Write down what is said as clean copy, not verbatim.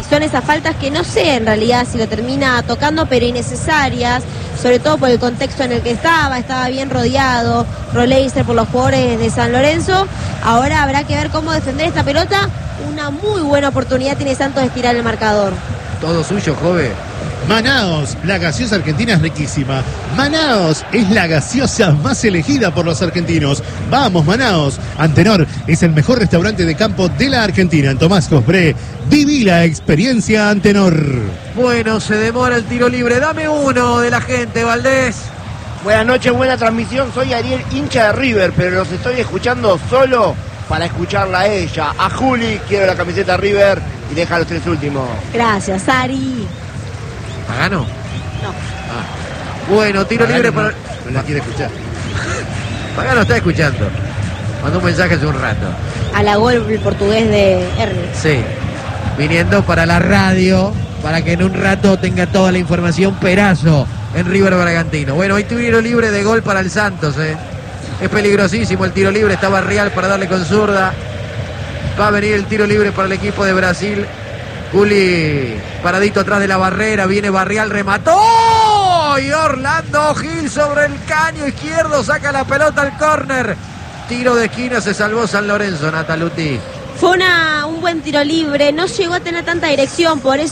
son esas faltas que no sé en realidad si lo termina tocando, pero innecesarias, sobre todo por el contexto en el que estaba bien rodeado Roleiser por los jugadores de San Lorenzo. Ahora habrá que ver cómo defender esta pelota. Una muy buena oportunidad tiene Santos de estirar el marcador. Todo suyo, joven. Manaos, la gaseosa argentina es riquísima. Manaos es la gaseosa más elegida por los argentinos. Vamos, Manaos. Antenor es el mejor restaurante de campo de la Argentina. En Tomás Cospré, viví la experiencia Antenor. Bueno, se demora el tiro libre. Dame uno de la gente, Valdés. Buenas noches, buena transmisión. Soy Ariel, hincha de River, pero los estoy escuchando solo para escucharla a ella. A Juli, quiero la camiseta River y deja los 3 últimos. Gracias, Ari. ¿Pagano? No. Bueno, tiro libre para... No la quiere escuchar. Pagano está escuchando. Mandó un mensaje hace un rato. Halagó el portugués de Ernest. Sí. Viniendo para la radio, para que en un rato tenga toda la información Perazo en River Bragantino. Bueno, hay tiro libre de gol para el Santos, Es peligrosísimo el tiro libre. Está Barrial para darle con zurda. Va a venir el tiro libre para el equipo de Brasil. Juli paradito atrás de la barrera. Viene Barrial, remató. Y Orlando Gil sobre el caño izquierdo. Saca la pelota al córner. Tiro de esquina, se salvó San Lorenzo, Nataluti. Fue un buen tiro libre. No llegó a tener tanta dirección, por eso